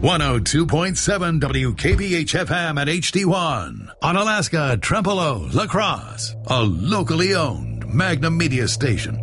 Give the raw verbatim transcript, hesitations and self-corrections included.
one oh two point seven W K B H F M at H D one. On Alaska, Trempealeau, La Crosse. A locally owned Magnum Media station.